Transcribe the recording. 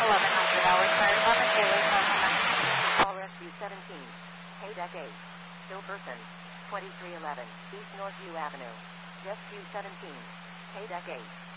1100 hours, fire department, Taylor, Call Rescue 17. Haydeck 8. Still person. 2311 East Northview Avenue. Rescue 17. Haydeck 8.